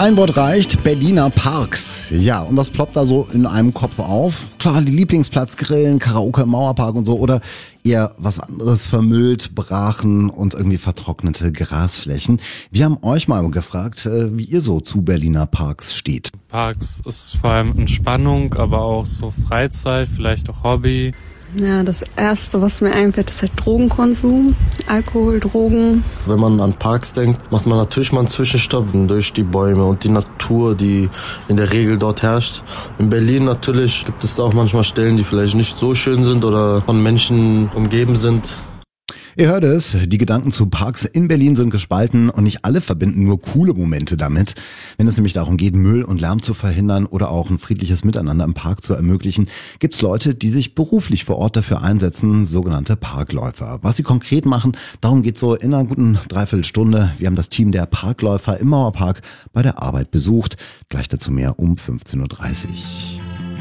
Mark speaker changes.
Speaker 1: Ein Wort reicht, Berliner Parks. Ja, und was ploppt da so in einem Kopf auf? Klar, die Lieblingsplatzgrillen, Karaoke im Mauerpark und so, oder eher was anderes, vermüllt, Brachen und irgendwie vertrocknete Grasflächen. Wir haben euch mal gefragt, wie ihr so zu Berliner Parks steht.
Speaker 2: Parks ist vor allem Entspannung, aber auch so Freizeit, vielleicht auch Hobby.
Speaker 3: Ja, das Erste, was mir einfällt, ist halt Drogenkonsum, Alkohol, Drogen.
Speaker 4: Wenn man an Parks denkt, macht man natürlich mal einen Zwischenstopp durch die Bäume und die Natur, die in der Regel dort herrscht. In Berlin natürlich gibt es da auch manchmal Stellen, die vielleicht nicht so schön sind oder von Menschen umgeben sind.
Speaker 1: Ihr hört es, die Gedanken zu Parks in Berlin sind gespalten und nicht alle verbinden nur coole Momente damit. Wenn es nämlich darum geht, Müll und Lärm zu verhindern oder auch ein friedliches Miteinander im Park zu ermöglichen, gibt es Leute, die sich beruflich vor Ort dafür einsetzen, sogenannte Parkläufer. Was sie konkret machen, darum geht so in einer guten Dreiviertelstunde. Wir haben das Team der Parkläufer im Mauerpark bei der Arbeit besucht. Gleich dazu mehr um 15.30 Uhr.